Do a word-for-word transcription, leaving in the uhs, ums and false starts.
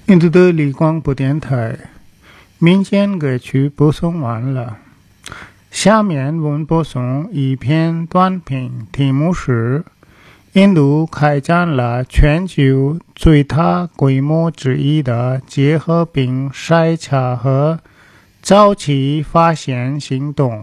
印度的立广播电台民间歌曲播送完了，下面我们播送一篇短评，题目是印度开展了全球最大规模之一的结核病筛查和早期发现行动。